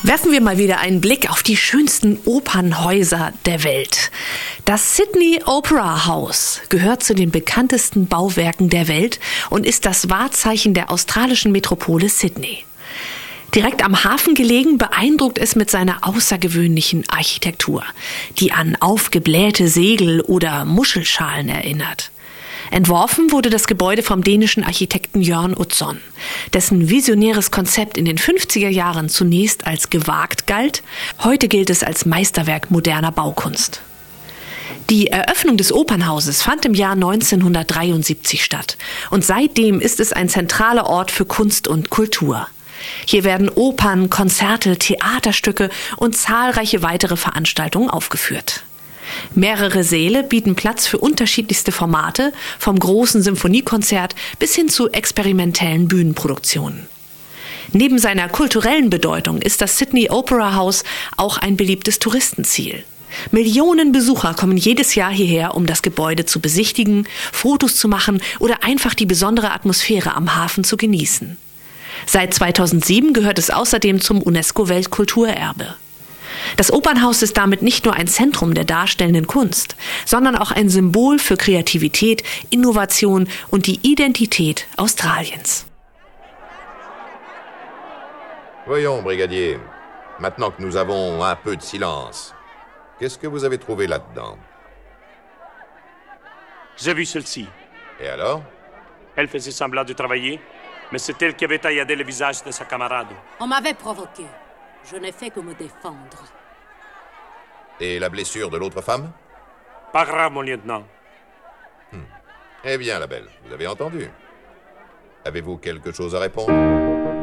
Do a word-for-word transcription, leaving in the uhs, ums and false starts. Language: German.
Werfen wir mal wieder einen Blick auf die schönsten Opernhäuser der Welt. Das Sydney Opera House gehört zu den bekanntesten Bauwerken der Welt und ist das Wahrzeichen der australischen Metropole Sydney. Direkt am Hafen gelegen, beeindruckt es mit seiner außergewöhnlichen Architektur, die an aufgeblähte Segel oder Muschelschalen erinnert. Entworfen wurde das Gebäude vom dänischen Architekten Jørn Utzon, dessen visionäres Konzept in den fünfziger Jahren zunächst als gewagt galt. Heute gilt es als Meisterwerk moderner Baukunst. Die Eröffnung des Opernhauses fand im Jahr neunzehnhundertdreiundsiebzig statt und seitdem ist es ein zentraler Ort für Kunst und Kultur. Hier werden Opern, Konzerte, Theaterstücke und zahlreiche weitere Veranstaltungen aufgeführt. Mehrere Säle bieten Platz für unterschiedlichste Formate, vom großen Symphoniekonzert bis hin zu experimentellen Bühnenproduktionen. Neben seiner kulturellen Bedeutung ist das Sydney Opera House auch ein beliebtes Touristenziel. Millionen Besucher kommen jedes Jahr hierher, um das Gebäude zu besichtigen, Fotos zu machen oder einfach die besondere Atmosphäre am Hafen zu genießen. Seit zweitausendsieben gehört es außerdem zum UNESCO-Weltkulturerbe. Das Opernhaus ist damit nicht nur ein Zentrum der darstellenden Kunst, sondern auch ein Symbol für Kreativität, Innovation und die Identität Australiens. Voyons, Brigadier. Maintenant que nous avons un peu de silence, qu'est-ce que vous avez trouvé là-dedans? J'ai vu celle-ci. Et alors? Elle faisait semblant de travailler, mais c'est elle qui avait tailladé le visage de sa camarade. On m'avait provoqué. Je n'ai fait que me défendre. Et la blessure de l'autre femme? Pas grave, mon lieutenant. Hmm. Eh bien, la belle, vous avez entendu. Avez-vous quelque chose à répondre?